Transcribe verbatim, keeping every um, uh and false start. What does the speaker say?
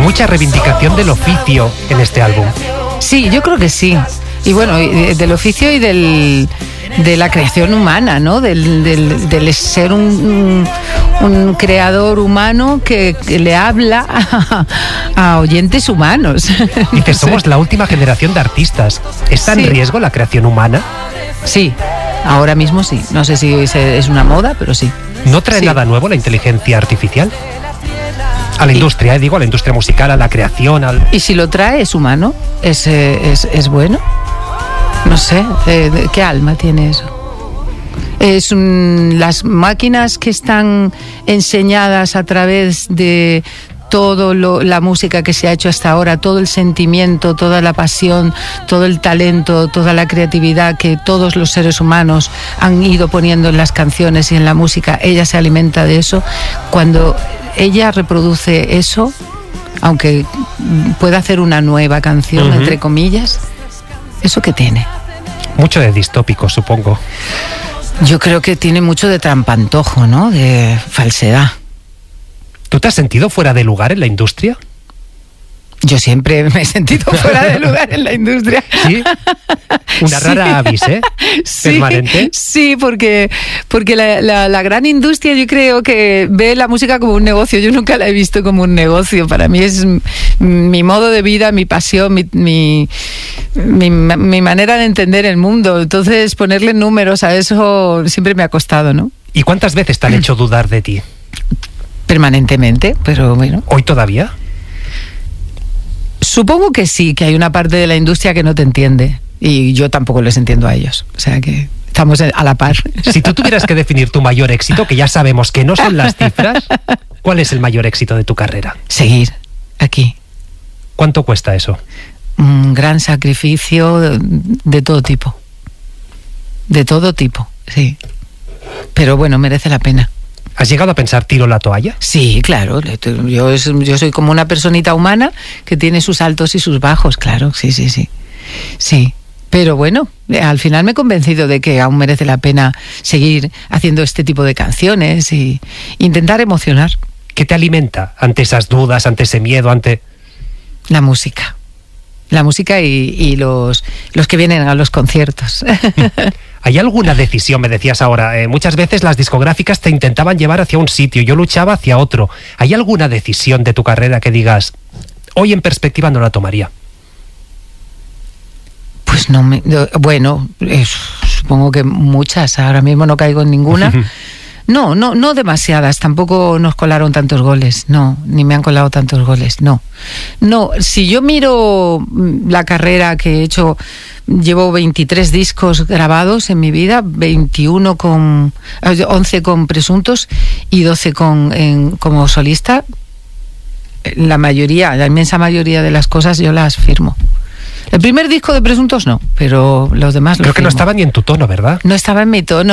mucha reivindicación del oficio en este álbum. Sí, yo creo que sí. Y bueno, del oficio y del, de la creación humana, ¿no? Del, del, del ser un, un, un creador humano que, que le habla a, a oyentes humanos. Dices, somos la última generación de artistas. ¿Está en Sí. riesgo la creación humana? Sí, ahora mismo sí. No sé si es una moda, pero sí. ¿No trae Sí. nada nuevo la inteligencia artificial? A la Y- industria, eh, digo, a la industria musical, a la creación, al... Y si lo trae, es humano, es, eh, es, es bueno. No sé, eh, ¿de ¿qué alma tiene eso? Es un- las máquinas que están enseñadas a través de todo lo, la música que se ha hecho hasta ahora, todo el sentimiento, toda la pasión, todo el talento, toda la creatividad que todos los seres humanos han ido poniendo en las canciones y en la música, ella se alimenta de eso. Cuando ella reproduce eso, aunque pueda hacer una nueva canción, Ujú. entre comillas, ¿eso qué tiene? Mucho de distópico, supongo. Yo creo que tiene mucho de trampantojo, ¿no? De falsedad. ¿Tú te has sentido fuera de lugar en la industria? Yo siempre me he sentido fuera de lugar en la industria. Sí. Una Sí. rara avis, ¿eh? Sí, Permanente. sí, porque, porque la, la, la gran industria yo creo que ve la música como un negocio. Yo nunca la he visto como un negocio. Para mí es m- mi modo de vida, mi pasión, mi, mi, mi, mi manera de entender el mundo. Entonces ponerle números a eso siempre me ha costado, ¿no? ¿Y cuántas veces te han hecho dudar de ti? Permanentemente, pero bueno. ¿Hoy todavía? Supongo que sí, que hay una parte de la industria que no te entiende. Y yo tampoco les entiendo a ellos. O sea que estamos a la par. Si tú tuvieras que definir tu mayor éxito, que ya sabemos que no son las cifras, ¿cuál es el mayor éxito de tu carrera? Seguir aquí. ¿Cuánto cuesta eso? Un gran sacrificio de, de todo tipo. De todo tipo, sí. Pero bueno, merece la pena. ¿Has llegado a pensar tiro la toalla? Sí, claro. Yo, es- yo soy como una personita humana que tiene sus altos y sus bajos, claro. Sí, sí, sí. Sí. Pero bueno, al final me he convencido de que aún merece la pena seguir haciendo este tipo de canciones y intentar emocionar. ¿Qué te alimenta ante esas dudas, ante ese miedo, ante...? La música. La música y, y los, los que vienen a los conciertos. ¿Hay alguna decisión? Me decías ahora, eh, muchas veces las discográficas te intentaban llevar hacia un sitio, yo luchaba hacia otro. ¿Hay alguna decisión de tu carrera que digas, hoy en perspectiva no la tomaría? Pues no me... no, bueno, eh, supongo que muchas. Ahora mismo no caigo en ninguna. No, no, no demasiadas. Tampoco nos colaron tantos goles. No, ni me han colado tantos goles. No. No, si yo miro mm, la carrera que he hecho, llevo veintitrés discos grabados en mi vida, veintiuno con... eh, once con Presuntos y doce con, en- como solista. La mayoría, la inmensa mayoría de las cosas yo las firmo. El primer disco de Presuntos no, pero los demás los Creo que no firmo. estaba ni en tu tono, ¿verdad? No estaba en mi tono.